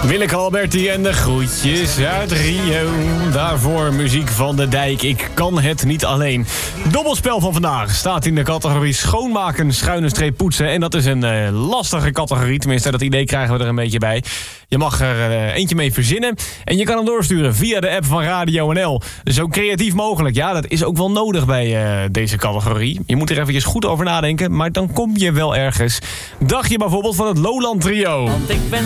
Willeke Alberti en de groetjes uit Rio. Daarvoor muziek van de Dijk. Ik kan het niet alleen. Dobbelspel van vandaag staat in de categorie schoonmaken, _poetsen. En dat is een lastige categorie. Tenminste, dat idee krijgen we er een beetje bij. Je mag er eentje mee verzinnen. En je kan hem doorsturen via de app van Radio NL. Zo creatief mogelijk. Ja, dat is ook wel nodig bij deze categorie. Je moet er eventjes goed over nadenken. Maar dan kom je wel ergens. Dacht je bijvoorbeeld van het Lowland Trio? Want ik ben